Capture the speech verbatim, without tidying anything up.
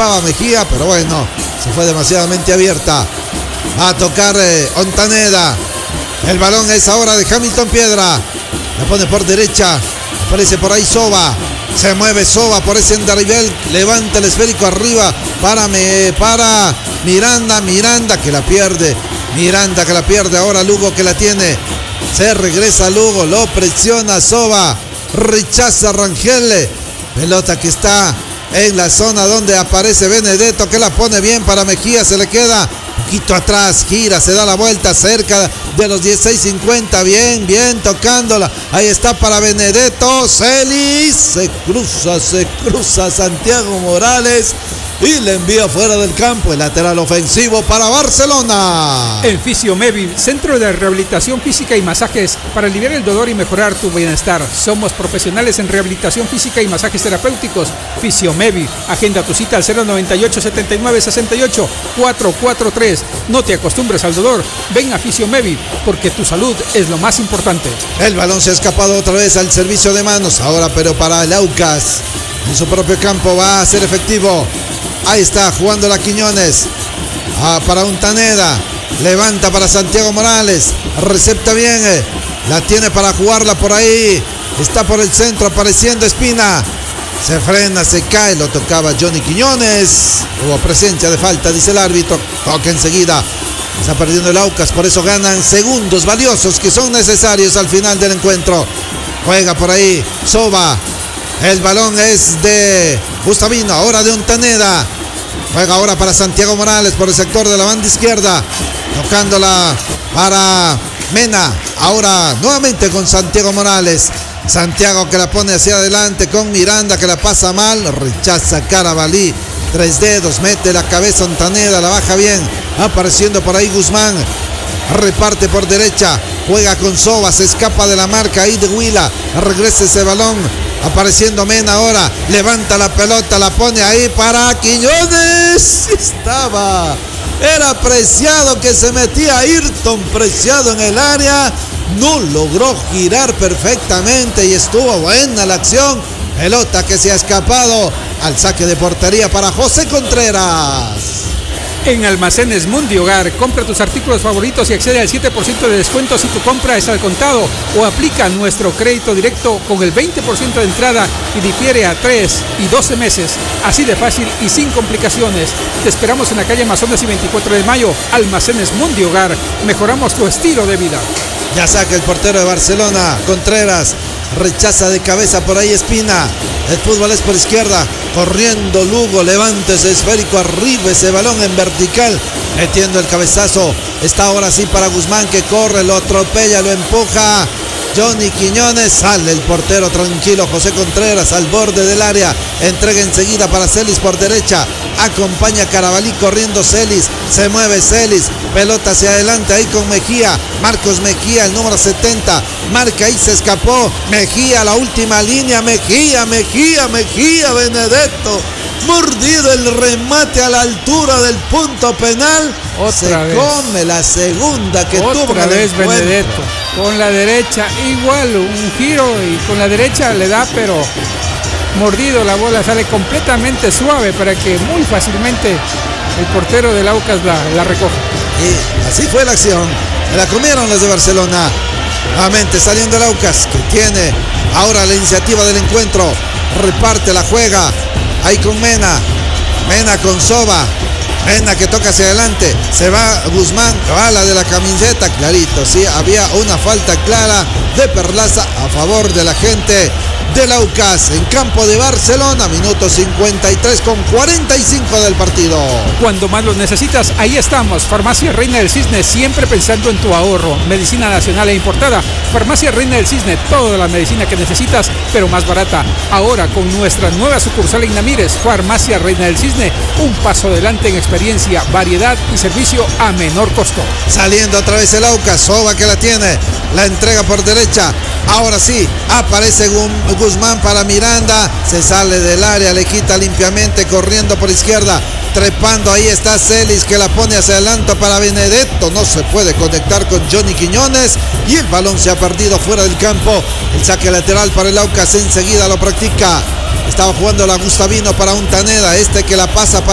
escapaba Mejía, pero bueno, se fue demasiadamente abierta. Va a tocar eh, Ontaneda. El balón es ahora de Hamilton Piedra. La pone por derecha. Aparece por ahí Soba. Se mueve Soba por ese andarivel. Levanta el esférico arriba para, me, para Miranda. Miranda que la pierde. Miranda que la pierde. Ahora Lugo que la tiene. Se regresa Lugo. Lo presiona Soba. Rechaza Rangel. Pelota que está en la zona donde aparece Benedetto, que la pone bien para Mejía. Se le queda poquito atrás, gira, se da la vuelta cerca de los dieciséis cincuenta. Bien, bien tocándola. Ahí está para Benedetto. Celis se cruza, se cruza Santiago Morales y le envía fuera del campo. El lateral ofensivo para Barcelona. En Fisiomevi, centro de rehabilitación física y masajes para aliviar el dolor y mejorar tu bienestar. Somos profesionales en rehabilitación física y masajes terapéuticos. Fisiomevi, agenda tu cita al cero noventa y ocho, setenta y nueve, sesenta y ocho, cuatrocientos cuarenta y tres. No te acostumbres al dolor, ven a Fisiomevi, porque tu salud es lo más importante. El balón se ha escapado otra vez al servicio de manos, ahora pero para el Aucas. En su propio campo va a ser efectivo. Ahí está jugando la Quiñones. Ah, para Ontaneda. Levanta para Santiago Morales. Recepta bien. La tiene para jugarla por ahí. Está por el centro apareciendo Espina. Se frena, se cae. Lo tocaba Johnny Quiñones. Hubo presencia de falta, dice el árbitro. Toca enseguida. Está perdiendo el Aucas. Por eso ganan segundos valiosos que son necesarios al final del encuentro. Juega por ahí Soba. El balón es de Gustavino, ahora de Ontaneda. Juega ahora para Santiago Morales por el sector de la banda izquierda. Tocándola para Mena. Ahora nuevamente con Santiago Morales. Santiago que la pone hacia adelante con Miranda que la pasa mal. Rechaza Carabalí. Tres dedos, mete la cabeza Ontaneda, la baja bien. Apareciendo por ahí Guzmán. Reparte por derecha. Juega con Soba, se escapa de la marca ahí de Huila. Regresa ese balón. Apareciendo Mena ahora, levanta la pelota, la pone ahí para Quiñones. Estaba, era Preciado que se metía Ayrton Preciado en el área. No logró girar perfectamente y estuvo buena la acción. Pelota que se ha escapado al saque de portería para José Contreras. En Almacenes Mundi Hogar, compra tus artículos favoritos y accede al siete por ciento de descuento si tu compra es al contado o aplica nuestro crédito directo con el veinte por ciento de entrada y difiere a tres y doce meses. Así de fácil y sin complicaciones. Te esperamos en la calle Amazonas y veinticuatro de mayo. Almacenes Mundi Hogar, mejoramos tu estilo de vida. Ya saca el portero de Barcelona, Contreras. Rechaza de cabeza por ahí Espina. El fútbol es por izquierda. Corriendo Lugo. Levanta ese esférico arriba. Ese balón en vertical. Metiendo el cabezazo. Está ahora sí para Guzmán que corre. Lo atropella. Lo empuja Johnny Quiñones. Sale el portero tranquilo. José Contreras al borde del área. Entrega enseguida para Celis por derecha. Acompaña Carabalí corriendo Celis. Se mueve Celis. Pelota hacia adelante ahí con Mejía. Marcos Mejía, el número setenta. Marca ahí, se escapó. Mejía, la última línea. Mejía, Mejía, Mejía, Benedetto. Mordido el remate a la altura del punto penal. Otra se vez. come la segunda que Otra tuvo. Otra vez Benedetto. Con la derecha, igual, un giro y con la derecha le da, pero mordido, la bola sale completamente suave para que muy fácilmente el portero del Aucas la, la recoja. Y así fue la acción. Se la comieron los de Barcelona. Nuevamente saliendo el Aucas, que tiene ahora la iniciativa del encuentro. Reparte, la juega. Ahí con Mena. Mena con Soba. Mena que toca hacia adelante. Se va Guzmán. Va la de la camiseta. Clarito, sí. Había una falta clara de Perlaza a favor de la gente del Aucas en campo de Barcelona. Minuto cincuenta y tres con cuarenta y cinco del partido. Cuando más los necesitas, ahí estamos. Farmacia Reina del Cisne, siempre pensando en tu ahorro. Medicina nacional e importada. Farmacia Reina del Cisne, toda la medicina que necesitas, pero más barata. Ahora con nuestra nueva sucursal en Namírez, Farmacia Reina del Cisne, un paso adelante en experiencia, variedad y servicio a menor costo. Saliendo otra vez el Aucas, Soba que la tiene, la entrega por derecha. Ahora sí, aparece Guzmán para Miranda, se sale del área, le quita limpiamente, corriendo por izquierda, trepando, ahí está Celis que la pone hacia adelante para Benedetto, no se puede conectar con Johnny Quiñones y el balón se ha perdido fuera del campo. El saque lateral para el Aucas enseguida lo practica. Estaba jugando la Gustavino para Ontaneda, este que la pasa para